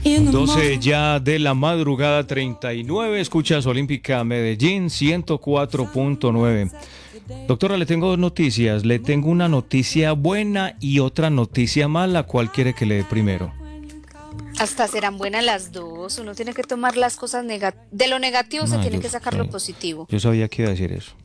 12 ya de la madrugada 39, escuchas Olímpica Medellín 104.9. Doctora, le tengo dos noticias. Le tengo una noticia buena y otra noticia mala. ¿Cuál quiere que le dé primero? Hasta serán buenas las dos. Uno tiene que tomar las cosas de lo negativo se No, tiene que sacar lo positivo. yo sabía que iba a decir eso.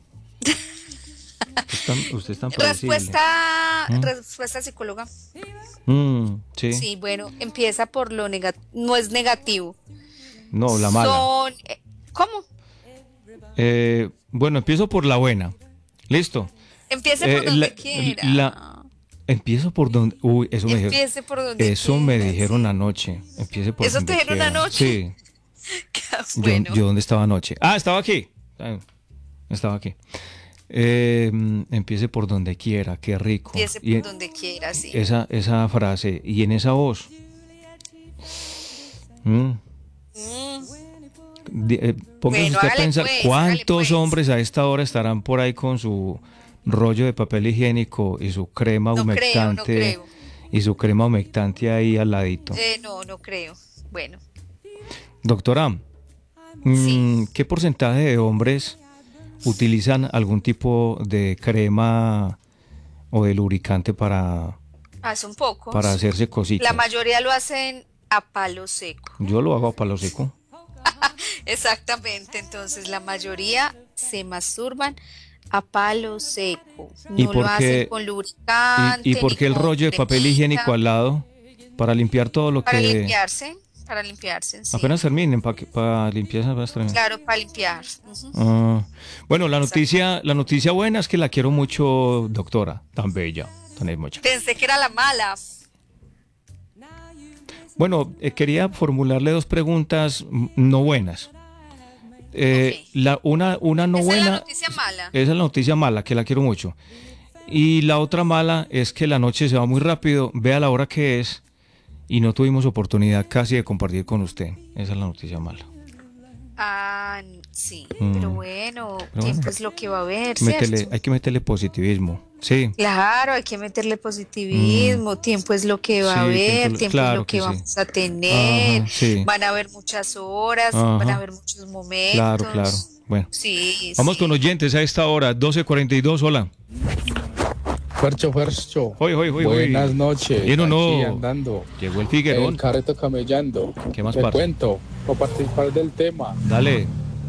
Usted es tan predecible. Respuesta psicóloga. Sí. Sí, bueno, empieza por lo negativo. No es negativo. No, la mala. ¿Cómo? Bueno, empiezo por la buena. ¿Listo? Empiece por donde quiera. Empiezo por donde... Uy, eso me dijeron. Empiece por donde Eso quiera, me dijeron sí. anoche. Empiece por ¿Eso donde te dijeron quiera. anoche? Sí. Bueno. Yo ¿dónde estaba anoche? Estaba aquí. Estaba aquí. Empiece por donde quiera, qué rico. Empiece por donde quiera, sí. Esa frase, y en esa voz. Póngase usted a pensar pues, cuántos hombres a esta hora estarán por ahí con su rollo de papel higiénico y su crema humectante. No creo. Y su crema humectante ahí al ladito. No creo. Bueno. Doctora, Sí. ¿qué porcentaje de hombres utilizan algún tipo de crema o de lubricante para Son pocos. hacerse cositas? La mayoría lo hacen a palo seco. Yo lo hago a palo seco. Exactamente, entonces la mayoría se masturban a palo seco. ¿Y No por lo qué- hacen con lubricante. ¿Y por ni qué el con rollo de papel cremita. higiénico al lado? Para limpiar todo lo Para que... limpiarse, sí. Apenas terminen, para limpieza apenas terminen. Claro, para limpiar. Ujú. Bueno, la noticia buena es que la quiero mucho, doctora. Tan bella, tan hermosa. Pensé que era la mala. Bueno, quería formularle dos preguntas no buenas. Ok. Una no Esa es buena. la noticia mala. Esa es la noticia mala, que la quiero mucho. Y la otra mala es que la noche se va muy rápido. Vea la hora que es y no tuvimos oportunidad casi de compartir con usted. Esa es la noticia mala. Sí, pero bueno, tiempo bueno. es lo que va a haber, ¿cierto? Hay que meterle positivismo. Sí. Claro, hay que meterle positivismo, tiempo es lo que va a Sí, haber, tiempo es claro lo que que sí. vamos a tener, Ajá, sí. van a haber muchas horas, Ajá. van a haber muchos momentos. Claro. Bueno. Sí, Vamos sí. con oyentes a esta hora, 12:42, hola. Fercho. Hoy. Buenas noches. Bien o no. Aquí andando. Llegó el Figuerón. El carreto camellando. ¿Qué más Te pasa? cuento, para participar del tema. Dale.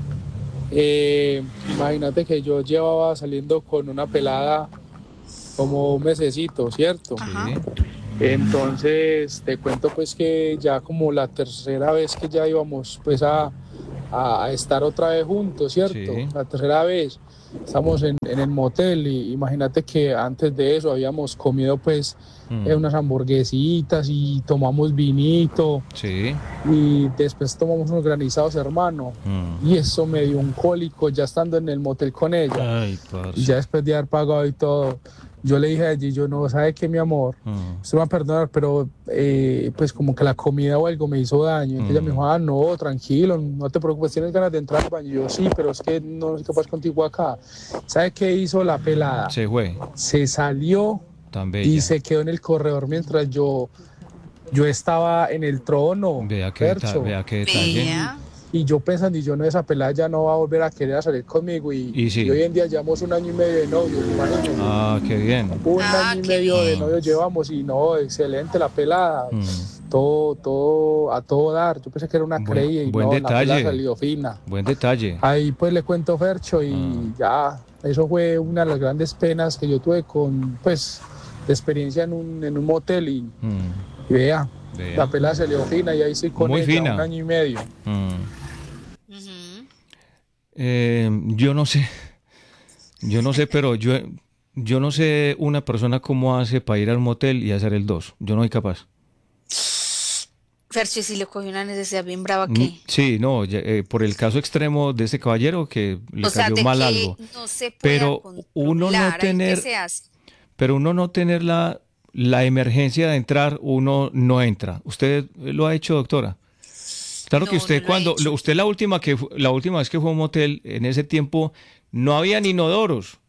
Imagínate que yo llevaba saliendo con una pelada como un mesecito, ¿cierto? Ajá. Sí. Entonces te cuento pues que ya como la tercera vez que ya íbamos pues a estar otra vez juntos, ¿cierto? Sí. La tercera vez estamos en el motel y imagínate que antes de eso habíamos comido pues unas hamburguesitas y tomamos vinito Sí. y después tomamos unos granizados, hermano, y eso me dio un cólico ya estando en el motel con ella. Ay, parce. Y ya después de haber pagado y todo, yo le dije a ella, yo no, ¿sabe qué, mi amor? Usted me va a perdonar, pero pues como que la comida o algo me hizo daño. Entonces ella me dijo, no, tranquilo, no te preocupes, tienes ganas de entrar al baño. Y yo, sí, pero es que no soy capaz contigo acá. ¿Sabe qué hizo la pelada? Se fue. Se salió Tan bella. y se quedó en el corredor mientras yo estaba en el trono. Vea qué Fercho. detalle. Vea. Y yo pensando, y yo no, esa pelada ya no va a volver a querer salir conmigo. Y sí. y hoy en día llevamos 1 año y medio de novio, imagínate. Qué bien. 1 año y qué medio de bien. novio llevamos y no, excelente la pelada. Todo a todo dar. Yo pensé que era una creía y buen no, detalle. la pelada salió fina. Buen detalle. Ahí pues le cuento, Fercho, y ya, eso fue una de las grandes penas que yo tuve con, pues, de experiencia en un motel y vea, la pelada salió fina y ahí estoy con Muy ella fina. 1 año y medio. Ujú. Yo no sé, pero yo no sé una persona cómo hace para ir al motel y hacer el 2. Yo no soy capaz. Fercho, si le cogió una necesidad bien brava, ¿qué? Sí, no, por el caso extremo de este caballero que le O sea, cayó de mal que algo. no se pueda Pero uno no controlar, ahí, ¿qué tener, se hace? pero uno no tener la emergencia de entrar, uno no entra. ¿Usted lo ha hecho, doctora? Claro que No, usted no lo he hecho. usted la última vez que fue a un motel, en ese tiempo no había ni inodoros.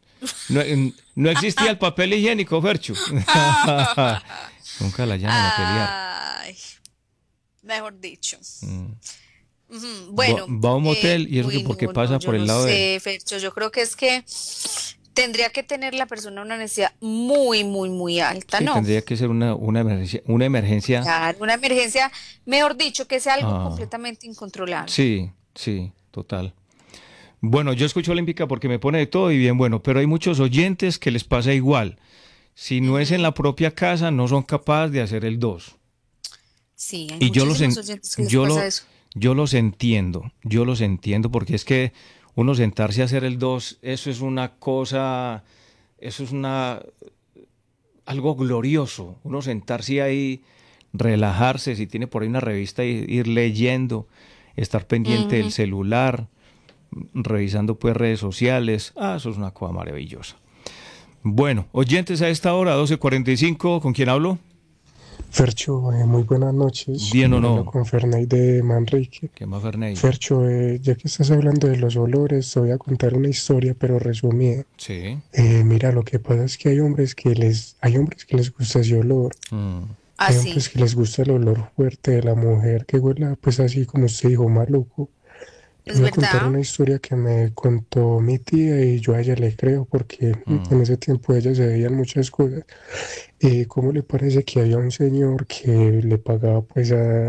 No existía el papel higiénico, Fercho. Nunca la llaman a pelear. Ay, mejor dicho. Mm. Bueno, Va a un motel y eso que uy, porque no, no, pasa yo por el no lado de él. sé, Fercho, yo creo que es que tendría que tener la persona una necesidad muy, muy, muy alta, Sí, ¿no? tendría que ser una emergencia, una emergencia. Claro, una emergencia, mejor dicho, que sea algo Ah, completamente incontrolable. sí, sí, total. Bueno, yo escucho Olímpica porque me pone de todo y bien bueno, pero hay muchos oyentes que les pasa igual. Si no es en Ujú. la propia casa, no son capaces de hacer el 2. Sí, hay Y muchísimos oyentes que les pasa eso. yo los entiendo porque es que uno sentarse a hacer el 2, eso es una cosa, eso es algo glorioso. Uno sentarse ahí, relajarse, si tiene por ahí una revista, ir leyendo, estar pendiente del Ujú. celular, revisando pues redes sociales. Ah, eso es una cosa maravillosa. Bueno, oyentes a esta hora, 12:45, ¿con quién hablo? Fercho, muy buenas noches. Bien o Hablo no. con Ferney de Manrique. ¿Qué más, Ferney? Fercho, ya que estás hablando de los olores, te voy a contar una historia, pero resumida. Sí. Mira, lo que pasa es que hay hombres que les gusta ese olor. Mm, Hay Así, hombres que les gusta el olor fuerte de la mujer que huela, pues así como usted dijo, maluco. Te es voy a contar verdad. una historia que me contó mi tía y yo a ella le creo porque mm, en ese tiempo ella se veían muchas cosas. ¿Cómo le parece que había un señor que le pagaba pues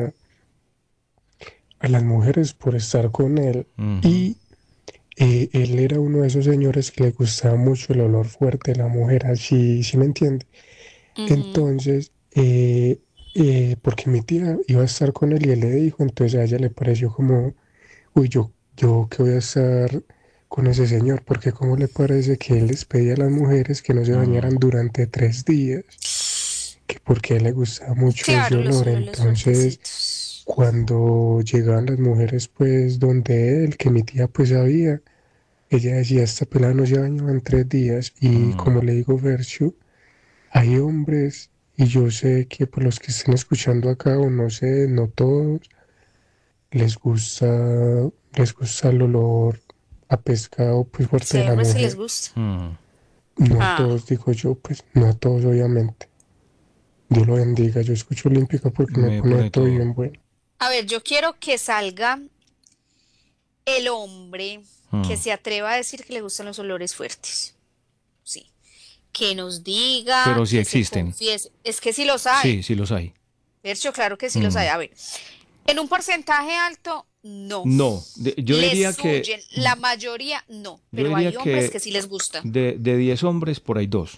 a las mujeres por estar con él? ujú, Y él era uno de esos señores que le gustaba mucho el olor fuerte de la mujer, así, ¿sí me entiende? Ujú. Entonces, porque mi tía iba a estar con él y él le dijo, entonces a ella le pareció como, uy, yo que voy a estar con ese señor, porque cómo le parece que él les pedía a las mujeres que no se bañaran mm. durante 3 días, que porque a él le gustaba mucho ese Claro, los olor. olores Entonces, fuertecitos. cuando llegaban las mujeres, pues, donde él, que mi tía pues sabía, ella decía, esta pelada no se bañaba en 3 días, y Mm, como le digo, Versio, hay hombres, y yo sé que por los que estén escuchando acá, o no sé, no todos, les gusta, les gusta el olor a pescado pues fuerte Si de hay la hombres que les mujer. gusta. mm. No a Ah, todos, digo yo, pues no a todos obviamente. Dios lo bendiga, yo escucho Olímpica porque me Me pone de pone todo todo. bien bueno. a ver, yo quiero que salga el hombre que Mm. se atreva a decir que le gustan los olores fuertes. Sí. Que nos diga, Pero sí que se existen. confiese. Es que sí los hay. Sí, sí los hay. Percho, claro que sí los hay. Mm. A ver, en un porcentaje alto, no. No, Les huyen. La mayoría, no. yo Pero hay diría hombres que que sí les gusta. de 10 hombres por ahí dos.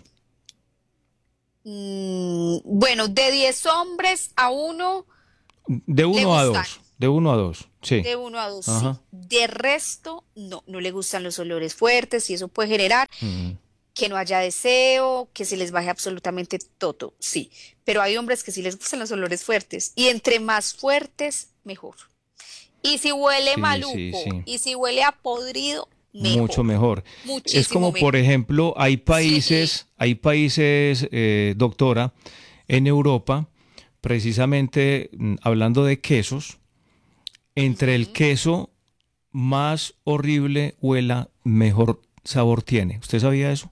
Bueno, de 10 hombres a uno De le uno a gustan. dos. De uno a dos. Sí. De uno a dos, sí. Ajá. De resto, no. No le gustan los olores fuertes y eso puede generar Mm. que no haya deseo, que se les baje absolutamente todo, sí. Pero hay hombres que sí les gustan los olores fuertes y entre más fuertes, mejor. Y si huele Sí, sí, maluco sí. y si huele a podrido, Mucho mejor. mejor. Es Muchísimo como, por mejor. ejemplo, Sí. hay países, doctora, en Europa, precisamente hablando de quesos, entre el Ujú. queso más horrible huela, mejor sabor tiene. ¿Usted sabía eso?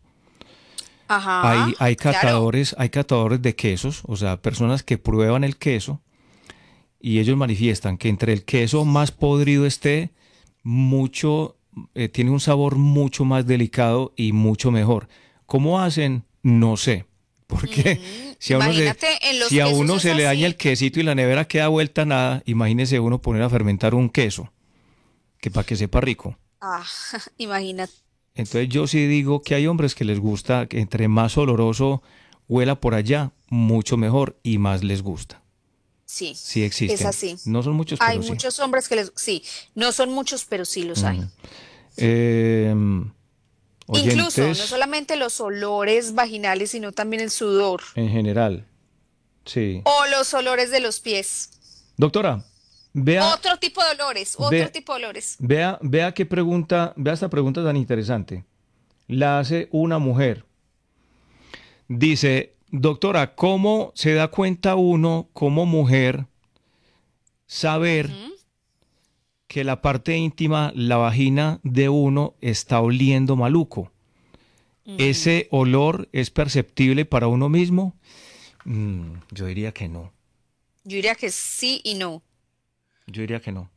Ajá, claro. Hay catadores de quesos, o sea, personas que prueban el queso y ellos manifiestan que entre el queso más podrido esté, mucho, tiene un sabor mucho más delicado y mucho mejor. ¿Cómo hacen? No sé. Porque Imagínate, en los si a quesos uno es se le daña el así. quesito y la nevera queda vuelta a nada, imagínese uno poner a fermentar un queso, que para que sepa rico. Ah, imagínate. Entonces yo sí digo que hay hombres que les gusta que entre más oloroso huela por allá, mucho mejor y más les gusta. Sí, Sí es existen. así. No son muchos, Hay pero sí. muchos hombres que les, sí, no son muchos, pero sí los hay. Mm. Eh, Incluso, no oyentes solamente los olores vaginales, sino también el sudor en general. Sí. o los olores de los pies. Doctora, vea, Otro tipo de olores, otro ve- tipo de olores. vea qué pregunta, vea esta pregunta tan interesante. La hace una mujer. Dice, doctora, ¿cómo se da cuenta uno como mujer saber Ujú, que la parte íntima, la vagina de uno está oliendo maluco? ujú. ¿Ese olor es perceptible para uno mismo? Yo diría que no. Yo diría que sí y no. Yo diría que no.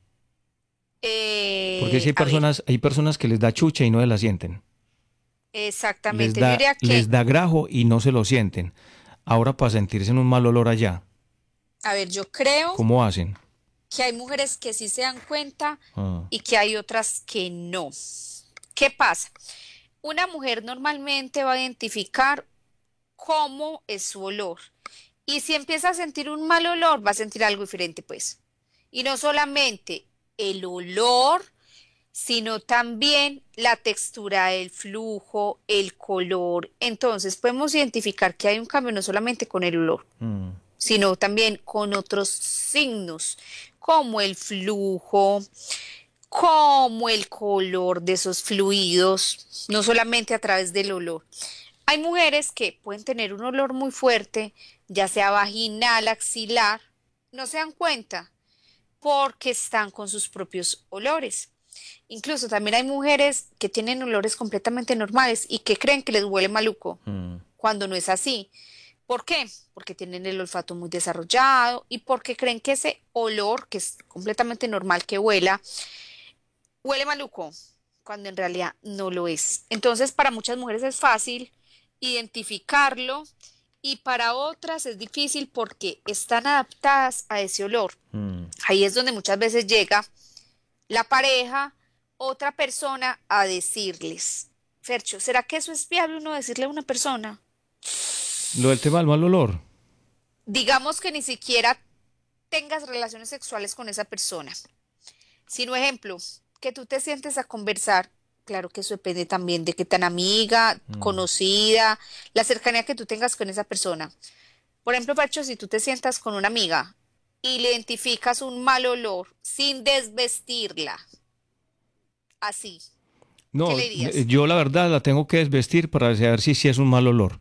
Porque si A ver, hay personas que les da chucha y no se la sienten. exactamente. Yo diría Les que, da grajo y no se lo sienten. Ahora para sentirse en un mal olor allá, a ver, yo creo ¿cómo hacen? que hay mujeres que sí se dan cuenta Ah, y que hay otras que no. ¿Qué pasa? Una mujer normalmente va a identificar cómo es su olor. Y si empieza a sentir un mal olor, va a sentir algo diferente, pues. Y no solamente el olor, sino también la textura del flujo, el color. Entonces podemos identificar que hay un cambio no solamente con el olor, mm, sino también con otros signos, como el flujo, como el color de esos fluidos, no solamente a través del olor. Hay mujeres que pueden tener un olor muy fuerte, ya sea vaginal, axilar, no se dan cuenta porque están con sus propios olores. Incluso también hay mujeres que tienen olores completamente normales y que creen que les huele maluco, mm. cuando no es así. ¿Por qué? Porque tienen el olfato muy desarrollado y porque creen que ese olor, que es completamente normal que huela, huele maluco, cuando en realidad no lo es. Entonces, para muchas mujeres es fácil identificarlo y para otras es difícil porque están adaptadas a ese olor. Mm. Ahí es donde muchas veces llega la pareja, otra persona a decirles, Fercho, ¿será que eso es viable uno decirle a una persona? Lo del tema del mal olor. Digamos que ni siquiera tengas relaciones sexuales con esa persona, sino ejemplo, que tú te sientes a conversar. Claro que eso depende también de qué tan amiga, Mm. conocida, la cercanía que tú tengas con esa persona. Por ejemplo, Fercho, si tú te sientas con una amiga y le identificas un mal olor sin desvestirla, así, ¿qué No, le dirías? yo la verdad la tengo que desvestir para saber si es un mal olor.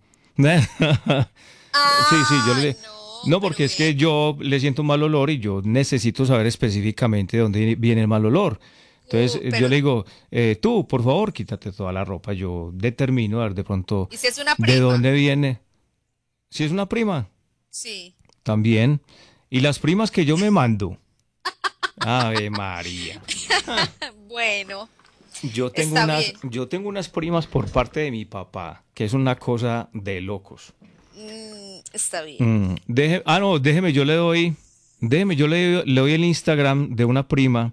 Sí, sí, yo Ah, le... no, No, pero porque es que ven. yo le siento un mal olor y yo necesito saber específicamente de dónde viene el mal olor. Entonces yo Pero, le digo, tú, por favor, quítate toda la ropa. Yo determino a ver de pronto ¿y si es una de prima? dónde viene. Si es una prima, Sí. también. Y las primas que yo me mando. Ave María. Bueno, Yo está bien. yo tengo unas primas por parte de mi papá, que es una cosa de locos. Está bien. No, déjeme, le doy el Instagram de una prima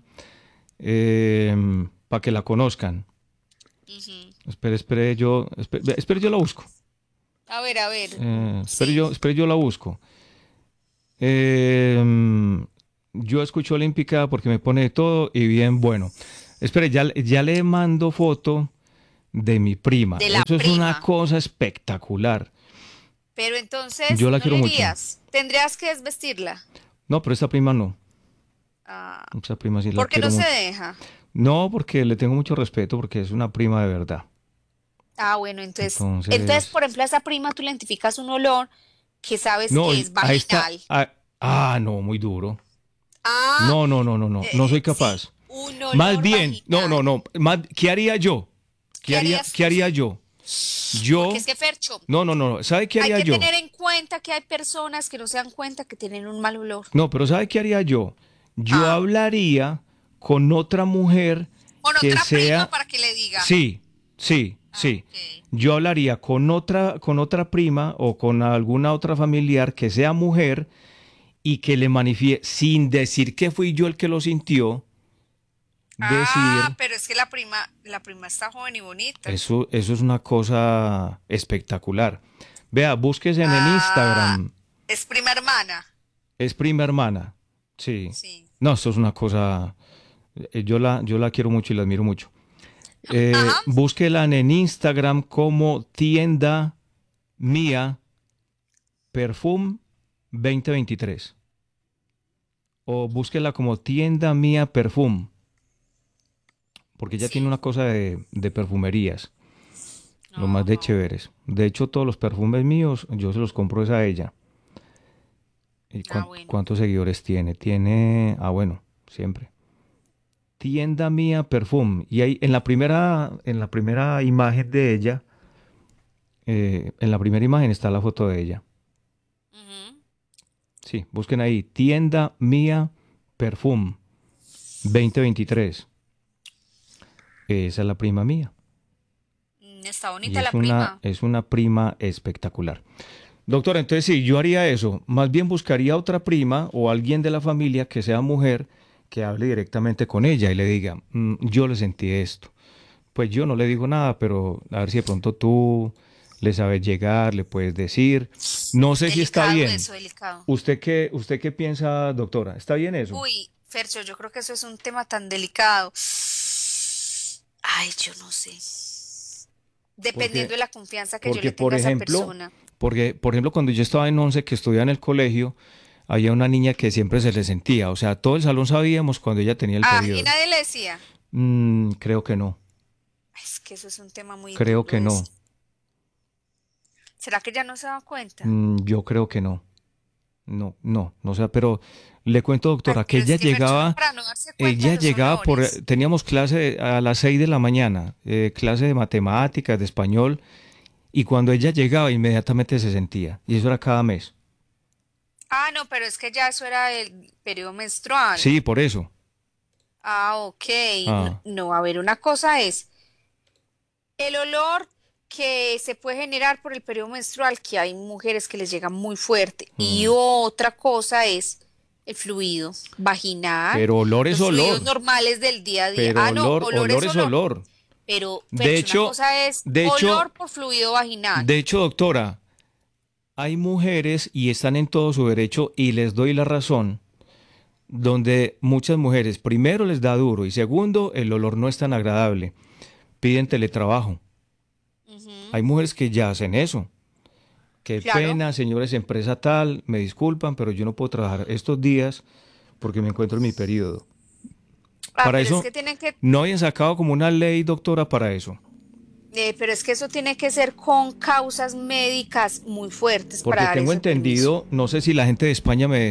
para que la conozcan. Ujú. Espere, yo la busco. A ver, sí. Espere, yo la busco. Eh, yo escucho Olímpica porque me pone de todo y bien bueno. Espere, ya le mando foto de mi prima. De la Eso es una prima. cosa espectacular. Pero entonces, Yo la ¿no quiero le mucho. irías? Tendrías que desvestirla. No, pero esta prima no. Ah, Esta prima sí la ¿por qué quiero no se mucho. deja? No, porque le tengo mucho respeto, porque es una prima de verdad. Ah, bueno, entonces, Entonces, por ejemplo, a esa prima tú le identificas un olor que sabes no, que es a esta, vaginal. no, muy duro. Ah, No soy sí, capaz. un Más olor bien, vaginal. ¿qué haría yo? ¿Qué harías ¿Qué tú? haría yo? Porque es Yo, que, Fercho, no, ¿sabe qué hay haría que yo? tener en cuenta que hay personas que no se dan cuenta que tienen un mal olor. No, pero ¿sabe qué haría yo? Yo Ah, hablaría con otra mujer con que otra prima sea, para que le diga. sí, Ah, sí. ok. Yo hablaría con otra prima o con alguna otra familiar que sea mujer y que le manifieste, sin decir que fui yo el que lo sintió, Ah, decir, pero es que la prima está joven y bonita. eso es una cosa espectacular. Vea, búsquese en el Ah, Instagram, es prima hermana. es prima hermana. Sí. Sí. No, esto es una cosa, yo la quiero mucho y la admiro mucho. Ajá. Búsquela en Instagram como tienda mía Perfume 2023 o búsquela como tienda mía Perfume porque ella tiene Sí. una cosa de perfumerías, lo más de Ajá. chéveres. De hecho, todos los perfumes míos yo se los compro es a ella. ¿Y Ah, bueno. cuántos seguidores tiene? Bueno, siempre. Tienda mía Perfume. Y ahí en la primera imagen de ella, en la primera imagen está la foto de ella. Ujú. Sí, busquen ahí, tienda mía Perfume. 2023. Esa es la prima mía. Está bonita la prima. Es una prima espectacular. Doctora, entonces sí, yo haría eso. Más bien buscaría otra prima o alguien de la familia que sea mujer que hable directamente con ella y le diga, yo le sentí esto. Pues yo no le digo nada, pero a ver si de pronto tú le sabes llegar, le puedes decir. No sé si está bien. Eso, delicado. ¿Usted qué piensa, doctora? ¿Está bien eso? Uy, Fercho, yo creo que eso es un tema tan delicado. Ay, yo no sé. Dependiendo de la confianza que yo le tenga a esa persona. Porque, por ejemplo, cuando yo estaba en 11, que estudiaba en el colegio, había una niña que siempre se le sentía. O sea, todo el salón sabíamos cuando ella tenía el periodo. ¿Y nadie le decía? Creo que no. Es que eso es un tema muy Creo que no. ¿Será que ya no se da cuenta? Yo creo que no. No, o sea, pero le cuento, doctora, que ella llegaba, teníamos clase a las 6 de la mañana, clase de matemáticas, de español, y cuando ella llegaba inmediatamente se sentía, y eso era cada mes. Ah, no, pero es que ya eso era el periodo menstrual. Sí, por eso. Ah, ok. No, a ver, una cosa es el olor que se puede generar por el periodo menstrual, que hay mujeres que les llega muy fuerte. Y otra cosa es el fluido vaginal. Pero olor es olor. Los fluidos normales del día a día. Pero olor es olor. Pero una cosa es olor por fluido vaginal. De hecho, doctora, hay mujeres, y están en todo su derecho, y les doy la razón, donde muchas mujeres, primero les da duro, y segundo, el olor no es tan agradable. Piden teletrabajo. Hay mujeres que ya hacen eso. Qué pena, señores, empresa tal, me disculpan, pero yo no puedo trabajar estos días porque me encuentro en mi periodo. Para eso, es que no habían sacado como una ley, doctora, para eso. Pero es que eso tiene que ser con causas médicas muy fuertes. Porque para dar tengo ese entendido, permiso. no sé si la gente de España pero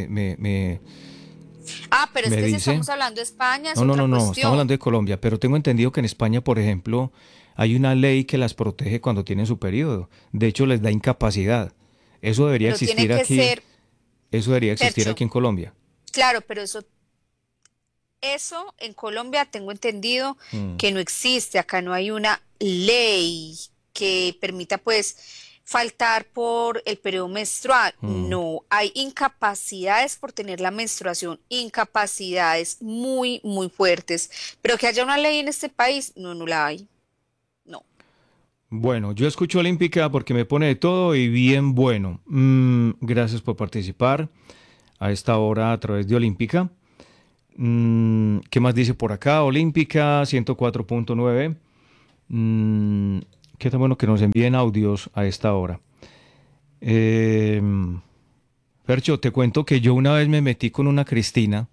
es que si estamos hablando de España es otra no, cuestión. estamos hablando de Colombia, pero tengo entendido que en España, por ejemplo, hay una ley que las protege cuando tienen su periodo. De hecho, les da incapacidad. Eso debería existir aquí. Eso debería existir aquí en Colombia. Claro, pero eso en Colombia tengo entendido que no existe. Acá no hay una ley que permita, pues, faltar por el periodo menstrual. No, hay incapacidades por tener la menstruación, incapacidades muy, muy fuertes. Pero que haya una ley en este país, no la hay. No. Bueno, yo escucho Olímpica porque me pone de todo y bien bueno. Gracias por participar a esta hora a través de Olímpica. ¿Qué más dice por acá? Olímpica 104.9. Qué tan bueno que nos envíen audios a esta hora. Fercho, te cuento que yo una vez me metí con una Cristina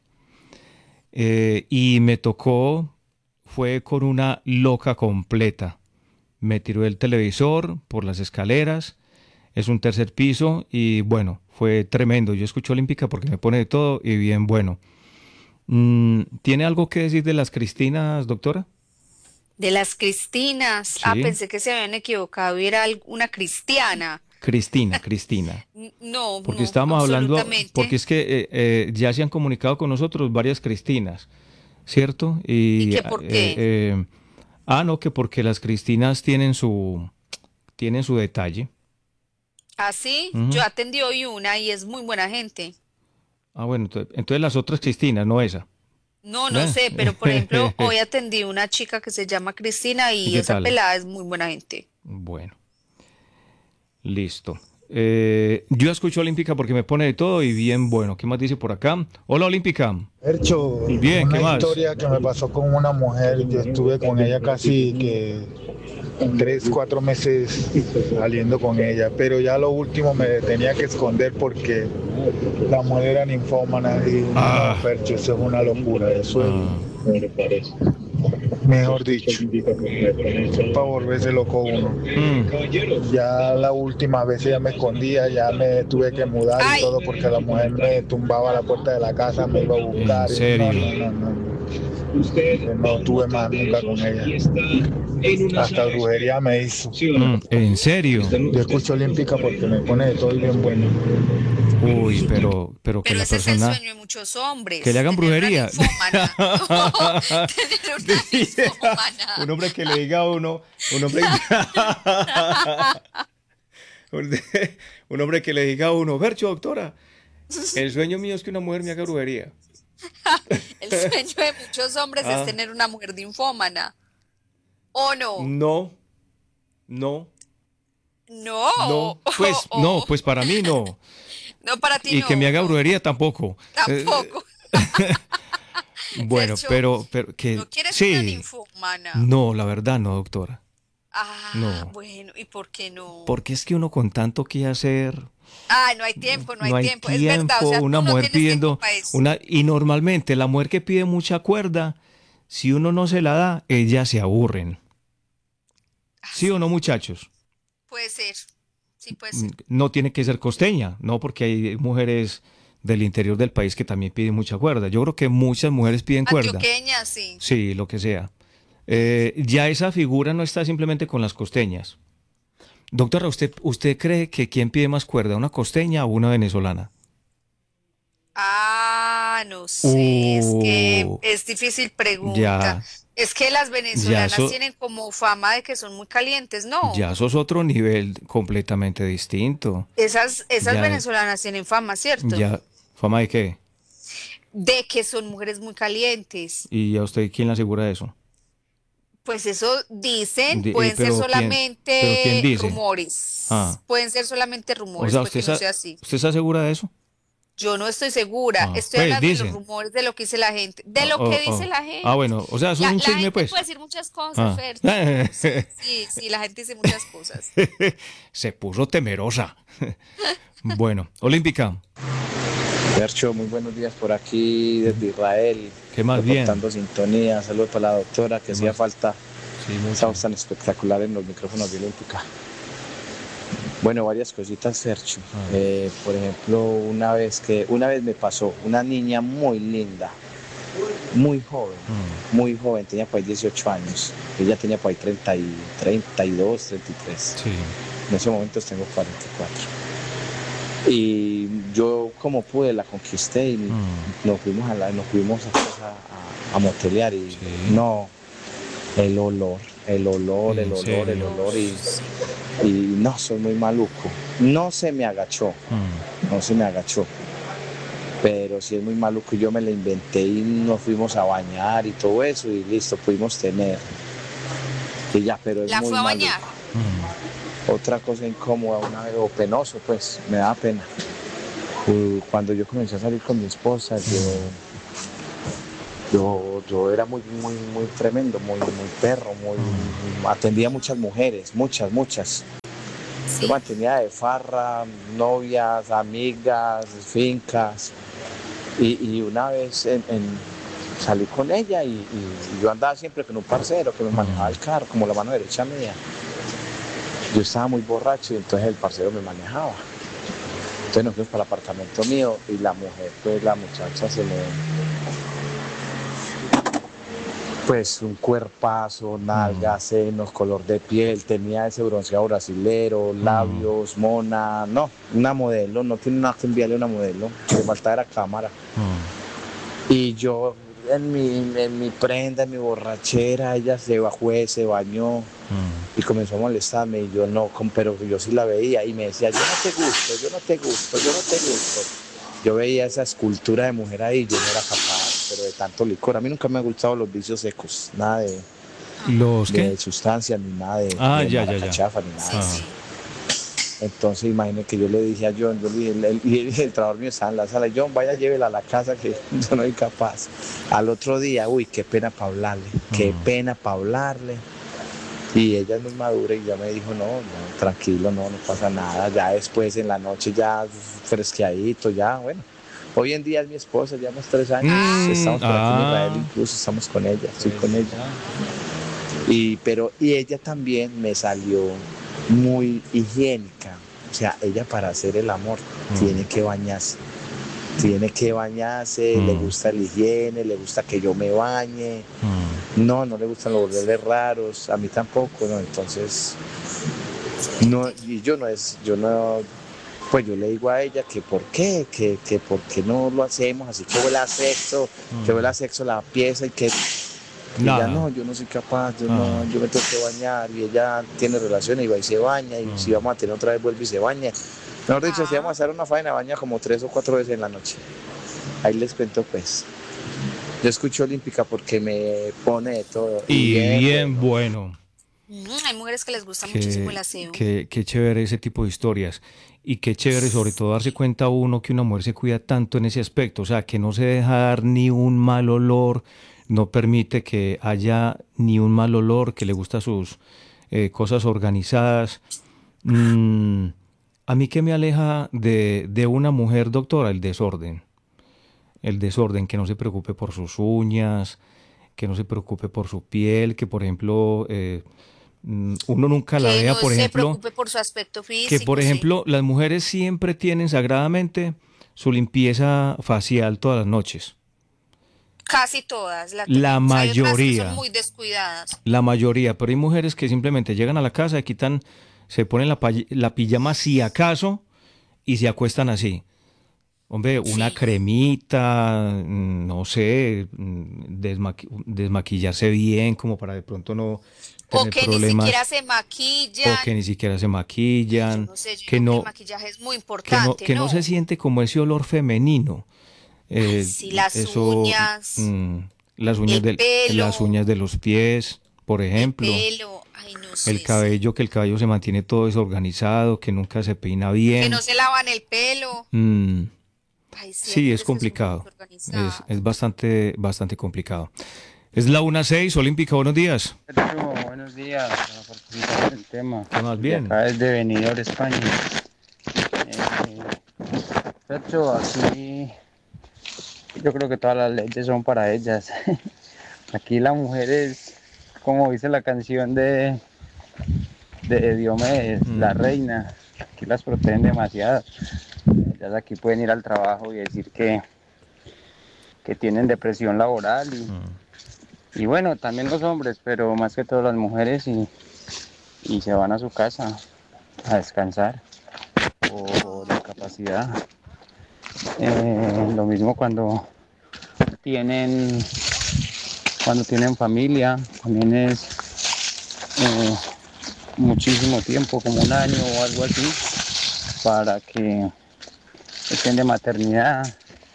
y me tocó, fue con una loca completa. Me tiró el televisor por las escaleras, es un tercer piso y bueno, fue tremendo. Yo escucho Olímpica porque me pone de todo y bien bueno. ¿Tiene algo que decir de las Cristinas, doctora? De las Cristinas. Sí. Pensé que se habían equivocado y era una cristiana. Cristina. No, porque no, estábamos hablando, absolutamente. porque es que ya se han comunicado con nosotros varias Cristinas, ¿cierto? ¿Y qué por qué? No, que porque las Cristinas tienen su detalle. ¿Ah, sí? Yo atendí hoy una y es muy buena gente. Bueno, entonces las otras Cristinas, no esa. No sé, pero por ejemplo, hoy atendí una chica que se llama Cristina y qué esa tal? pelada es muy buena gente. Bueno, listo. Yo escucho Olímpica porque me pone de todo y bien bueno. ¿Qué más dice por acá? Hola, Olímpica. Fercho, Bien, ¿qué una más? historia que me pasó con una mujer. Yo estuve con ella casi que 3-4 meses saliendo con ella, pero ya lo último me tenía que esconder porque la mujer era ninfómana y no, Fercho, eso es una locura. Eso es, mejor dicho, para volverse loco uno. Ya la última vez ella me escondía, ya me tuve que mudar y todo porque la mujer me tumbaba a la puerta de la casa, me iba a buscar. ¿En serio? No tuve más nunca con ella. Hasta brujería me hizo. ¿En serio? Yo escucho Olímpica porque me pone de todo y bien bueno. Uy, pero que Pero la ese es el persona, sueño de muchos hombres, que le hagan tener una brujería. ninfómana. No, tener una Un ninfómana. hombre que le diga a uno, un hombre, un un hombre que le diga a uno, Bercho, doctora, el sueño mío es que una mujer me haga brujería. El sueño de muchos hombres es Ah, tener una mujer ninfómana. ¿O no? no, no, No. no, pues no, pues para mí no. No, para ti Y que me no, haga no, brujería tampoco. tampoco. Bueno, Fercho, pero que ¿no quieres una sí, ninfómana? no, la verdad no, doctora. Ah, No, bueno, ¿y por qué no? porque es que uno con tanto que hacer, Ah, no hay tiempo, no hay no hay tiempo. Es verdad, o tiempo, sea, una tú no mujer tienes tiempo pidiendo para eso. una, y normalmente la mujer que pide mucha cuerda, si uno no se la da, ellas se aburren. Ah, ¿Sí o sí, no, muchachos? puede ser. Sí, puede ser. No tiene que ser costeña, no, porque hay mujeres del interior del país que también piden mucha cuerda. Yo creo que muchas mujeres piden cuerda. Antioqueña, sí. Sí, lo que sea. Ya esa figura no está simplemente con las costeñas. Doctora, ¿usted cree que quién pide más cuerda, una costeña o una venezolana? Ah, no sé, es que Uh, es difícil pregunta. ya, Es que las ya venezolanas eso, tienen como fama de que son muy calientes, ¿no? ya eso es otro nivel completamente distinto. Esas Ya, venezolanas tienen fama, ¿cierto? ya, ¿fama de qué? De que son mujeres muy calientes. ¿Y a usted quién le asegura eso? Pues eso dicen, Di- pueden ser pero quién solamente dice? rumores. Ah, Pueden ser solamente o rumores, sea, puede que no sea así. ¿usted está segura de eso? Yo no estoy segura, Ah, estoy pues hablando de los dicen. rumores, de lo que dice la gente, de Oh, lo oh, que dice oh. la Ah, gente. bueno, o sea, eso es un La chisme, gente pues. puede decir muchas cosas, Ah. Fercho. Sí, sí, sí, la gente dice muchas cosas. Se puso temerosa. Bueno, Olímpica, Percho, muy buenos días por aquí desde Israel, ¿qué más bien? reportando sintonía. Saludos para la doctora, que ¿Qué hacía más? falta Sí, esa mucho. voz tan espectacular en los micrófonos de Olímpica. Bueno, varias cositas, Fercho. A ver. Por ejemplo, una vez me pasó una niña muy linda, Mm, muy joven, tenía por ahí 18 años. Ella tenía por ahí 30 32, 33. sí. En esos momentos tengo 44. Y yo como pude la conquisté y Mm, nos fuimos a motelear y sí. no, el olor, ¿En el serio? olor y no, soy muy maluco. No se me agachó, Mm, no se me agachó, pero sí es muy maluco y yo me la inventé y nos fuimos a bañar y todo eso y listo, pudimos tener. Y ya, pero es La muy fue a maluco. bañar. Otra cosa incómoda, una vez, o penoso, pues, me da pena. Cuando yo comencé a salir con mi esposa, yo era muy tremendo, muy perro, atendía a muchas mujeres, muchas. Yo Sí. mantenía de farra, novias, amigas, fincas. Y una vez salí con ella y yo andaba siempre con un parcero que me manejaba el carro, como la mano derecha mía. Yo estaba muy borracho y entonces el parcero me manejaba. Entonces nos fuimos para el apartamento mío y la mujer, pues la muchacha pues un cuerpazo, nalgas, senos, color de piel, tenía ese bronceado brasilero, labios, mona, no, una modelo, no tiene nada que enviarle a una modelo, le faltaba era cámara. Y yo en mi prenda, en mi borrachera, ella se bajó, se bañó y comenzó a molestarme y yo no, pero yo sí la veía y me decía, yo no te gusto, yo no te gusto, yo no te gusto. Yo veía esa escultura de mujer ahí y yo no era capaz, pero de tanto licor. A mí nunca me han gustado los vicios secos, nada ¿Los de qué? sustancias, ni nada Ah, de ya. maracachafa, ni Sí, nada. sí. Entonces imagínate que yo le dije a John, yo le dije, y el trabajador mío estaba en la sala, John, vaya, llévela a la casa que yo no soy capaz. Al otro día, uy, qué pena para hablarle, qué pena para hablarle. Y ella es muy madura y ya me dijo, no, tranquilo, no pasa nada. Ya después en la noche ya fresqueadito, ya, bueno. Hoy en día es mi esposa, llevamos 3 años, estamos por aquí en Israel, incluso estamos con ella, estoy con ella. Y ella también me salió muy higiénica. O sea, ella para hacer el amor tiene que bañarse. Le gusta la higiene, le gusta que yo me bañe. No le gustan los olores raros, a mí tampoco, ¿no? Entonces, no, y yo no pues yo le digo a ella que por qué, que por qué no lo hacemos, así que huele a sexo, que huele a sexo la pieza y que y ella Nada. no, yo no soy capaz, yo me tengo que bañar y ella tiene relaciones y va y se baña y si vamos a tener otra vez vuelve y se baña. Mejor dicho, si vamos a hacer una faena, baña como 3 o 4 veces en la noche. Ahí les cuento pues. Yo escucho Olímpica porque me pone de todo. Y bien bueno. Hay mujeres que les gusta muchísimo el aseo. Qué chévere ese tipo de historias. Y qué chévere sobre todo darse cuenta uno que una mujer se cuida tanto en ese aspecto. O sea, que no se deja dar ni un mal olor, no permite que haya ni un mal olor, que le gusta sus cosas organizadas. A mí que me aleja de una mujer, doctora, el desorden. El desorden, que no se preocupe por sus uñas, que no se preocupe por su piel, que por ejemplo uno nunca la Que vea, no por se ejemplo, preocupe por su aspecto que por físico, sí. ejemplo las mujeres siempre tienen sagradamente su limpieza facial todas las noches. Casi todas la La tenemos. Hay otras que son mayoría, muy descuidadas. la mayoría, pero hay mujeres que simplemente llegan a la casa, se quitan, se ponen la pijama si acaso y se acuestan así. Hombre, una Sí. cremita, no sé, desmaquillarse bien como para de pronto no O tener que ni siquiera problemas, se o que maquillan. ni siquiera se Yo maquillan, no sé, yo que digo que el no, maquillaje es muy importante, que no se ¿no? siente como ese olor femenino. Ay, Eh, sí, las eso, uñas, las el las pelo, uñas de los pies, por el ejemplo, pelo. Ay, no el sé, sí. cabello, que el cabello se mantiene todo desorganizado, que nunca se peina Que bien. no se lavan el pelo. Mm, Ay, sí, hay sí, es mujeres que son muy complicado. Es desorganizadas. bastante, bastante complicado. Es la 1:06, Olímpica, buenos días. Sergio, buenos días, para participar en el tema. ¿Qué más De bien? acá desde Benidorm, España. Sergio, aquí yo creo que todas las leyes son para ellas. Aquí la mujer es, como dice la canción de Diomedes, la reina. Aquí las protegen demasiado. Ellas aquí pueden ir al trabajo y decir que tienen depresión laboral y bueno, también los hombres, pero más que todo las mujeres y se van a su casa a descansar por incapacidad. Lo mismo tienen, cuando tienen familia, también es muchísimo tiempo, como un año o algo así, para que estén de maternidad.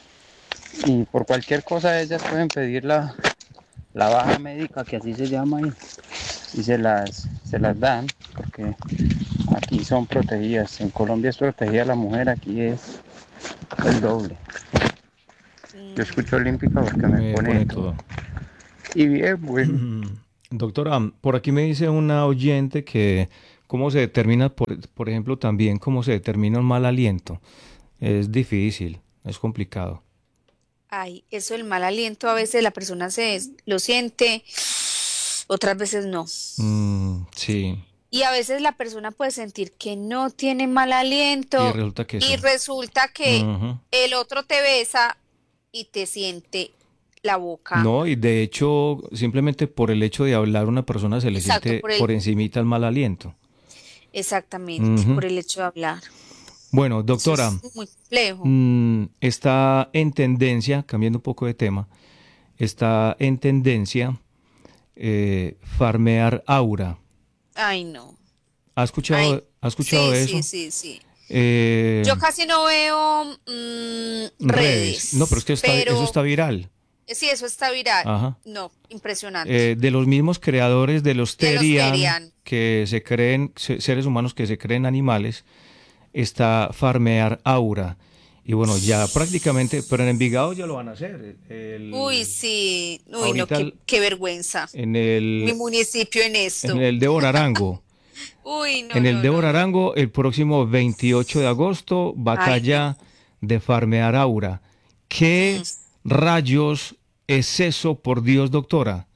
Y por cualquier cosa ellas pueden pedir la baja médica, que así se llama, y se las dan, porque aquí son protegidas. En Colombia es protegida la mujer, aquí es el doble. Yo escucho Olímpica porque me Me pone pone todo. todo. Y bien, bueno. Doctora, por aquí me dice una oyente que cómo se determina, por ejemplo, también cómo se determina un mal aliento. Es difícil, es complicado. Ay, eso el mal aliento a veces la persona lo siente, otras veces no. Sí, Y a veces la persona puede sentir que no tiene mal y aliento resulta que y sí. resulta que Ujú. el otro te besa y te siente la boca. No, y de hecho, simplemente por el hecho de hablar, una persona se le Exacto, siente por encimita el mal aliento. exactamente, Ujú. por el hecho de hablar. Bueno, Eso doctora, es muy complejo. está en tendencia, cambiando un poco de tema, está en tendencia farmear aura. Ay, no. Ha Ay, escuchado sí, de sí, eso? sí, sí. Eh, Yo casi no veo redes. No, pero es redes, que eso pero está viral. sí, eso está viral. Ajá. No, impresionante. De los mismos creadores de los De los Terian, Terian. que se creen, seres humanos que se creen animales, está farmear aura. Y bueno, ya prácticamente, pero en Envigado ya lo van a hacer. Uy, sí. Uy, no, Ahorita qué vergüenza. en Mi el, municipio en en esto. el de Arango. Uy, no, En el no, de no, no. Arango, el próximo 28 de agosto, Ay, no. batalla de farmear aura. Mm. ¿Qué rayos es eso, por Dios, doctora?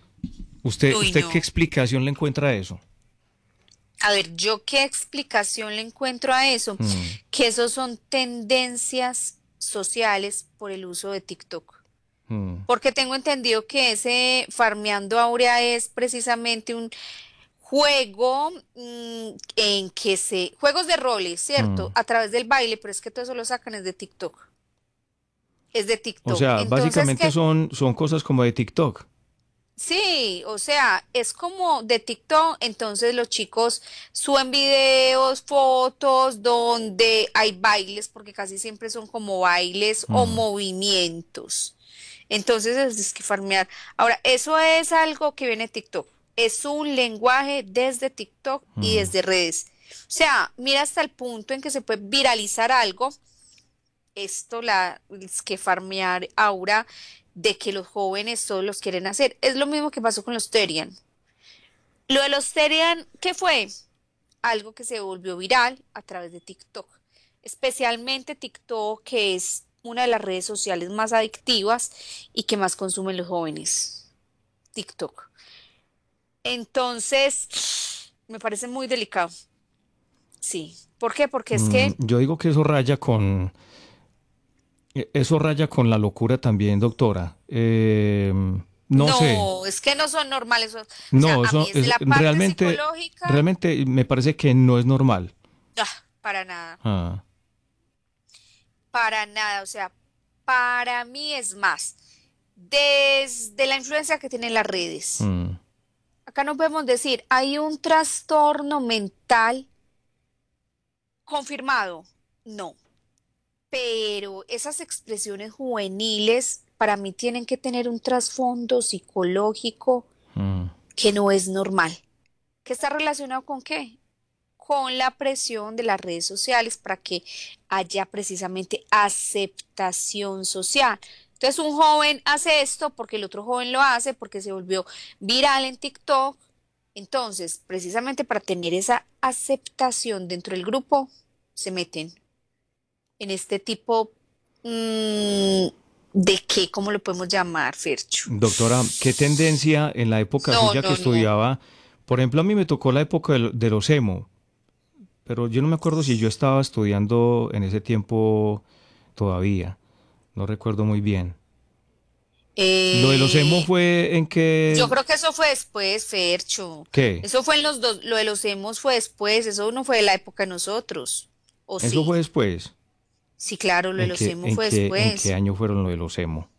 Uy, ¿Usted qué no. explicación le encuentra a eso? A ver, ¿yo qué explicación le encuentro a eso? Mm, Que esos son tendencias sociales por el uso de TikTok. mm, Porque tengo entendido que ese farmeando áurea es precisamente un juego en que juegos de roles, ¿cierto? A través del baile, pero es que todo eso lo sacan es de TikTok. Es de O TikTok. sea, Entonces, básicamente son cosas como de TikTok. sí, o sea, es como de TikTok, entonces los chicos suben videos, fotos donde hay bailes, porque casi siempre son como bailes o Mm, movimientos. Entonces es que farmear. Ahora, eso es algo que viene de TikTok. Es un lenguaje desde TikTok y mm. desde redes. O sea, mira hasta el punto en que se puede viralizar algo. Esto es que farmear aura de que los jóvenes todos los quieren hacer. Es lo mismo que pasó con los Terian. Lo de los Terian, ¿qué fue? Algo que se volvió viral a través de TikTok. Especialmente TikTok, que es una de las redes sociales más adictivas y que más consumen los jóvenes. TikTok. Entonces, me parece muy delicado. Sí. ¿Por qué? Porque es que Yo digo que eso raya con la locura también, doctora. No sé. no, es que no son normales. O sea, No, a mí eso desde es la parte realmente, psicológica, realmente me parece que no es normal. para nada, Ah, para nada. O sea, para mí es más, desde la influencia que tienen las redes. mm, Acá no podemos decir, hay un trastorno mental confirmado. No, pero esas expresiones juveniles para mí tienen que tener un trasfondo psicológico mm. que no es normal. ¿Qué está relacionado con qué? Con la presión de las redes sociales para que haya precisamente aceptación social. Entonces un joven hace esto porque el otro joven lo hace, porque se volvió viral en TikTok. Entonces, precisamente para tener esa aceptación dentro del grupo, se meten en este tipo de qué, ¿cómo lo podemos llamar, Fercho? Doctora, ¿qué tendencia en la época No, suya que no, no. estudiaba? Por ejemplo, a mí me tocó la época de los emo, pero yo no me acuerdo si yo estaba estudiando en ese tiempo todavía. No recuerdo muy bien. Lo de los emo Eh, fue en yo que... creo que eso fue después, Fercho. ¿Qué? Eso fue en los dos, lo de los emos fue después, eso no fue de la época de nosotros. ¿O Eso fue sí? después. Sí, claro, lo de los emos fue En qué después. año fueron lo de los emo?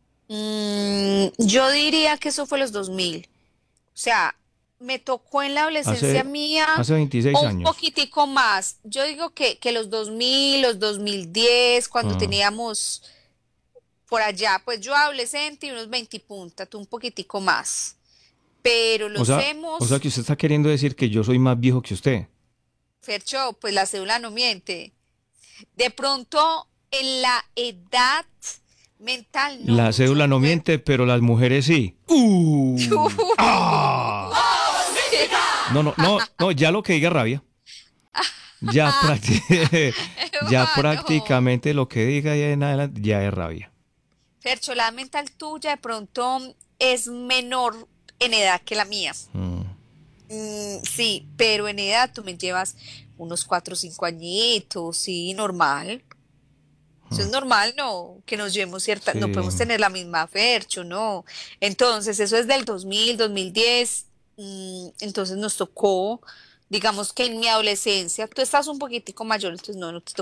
Yo diría que eso fue los 2000. O sea, me tocó en la adolescencia Hace, mía hace 26 o un años. poquitico más. Yo digo que los 2000, los 2010, cuando Ah. teníamos por allá, pues yo adolescente y unos 20 y punta, tú un poquitico más. Pero O los sea, o sea hemos, que usted está queriendo decir que yo soy más viejo que usted. Fercho, pues la cédula no miente. De pronto, en la edad mental, La no, yo cédula no no veo. miente, pero las mujeres sí. ¡Ah! No, no, no, no, ya lo que diga rabia. Ya, ya Hermano, prácticamente lo que diga ya en adelante ya es rabia. Fercho, la mental tuya de pronto es menor en edad que la mía. Mm, Sí, pero en edad tú me llevas unos 4 o 5 añitos, sí, normal. Eso es mm. normal, ¿no? Que nos llevemos cierta, no Sí. podemos tener la misma Fercho, ¿no? Entonces, eso es del 2000, 2010. Entonces nos tocó, digamos que en mi adolescencia, tú estás un poquitico mayor, entonces no te